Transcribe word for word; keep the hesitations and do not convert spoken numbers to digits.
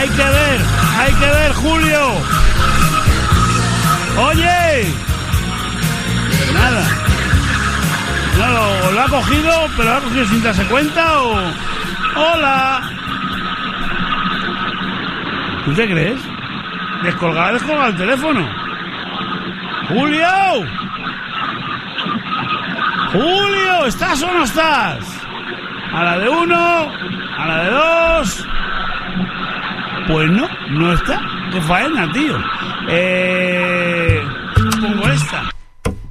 Hay que ver, hay que ver, Julio. Oye. Nada. No, lo, lo ha cogido, pero lo ha cogido sin darse cuenta o... Hola. ¿Tú qué crees? Descolgar, descolgar el teléfono. Julio. Julio, ¿estás o no estás? A la de uno, a la de dos. Pues no, no está. Qué faena, tío. Eh...